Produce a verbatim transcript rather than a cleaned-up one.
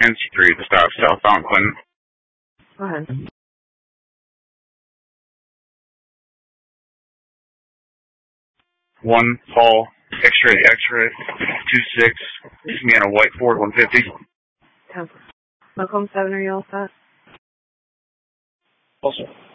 N C three, the stop, southbound Clinton. Go ahead. One, Paul, X-ray, X-ray, two six, me on a white Ford one fifty. ten. Macomb seven, are you all set? Also.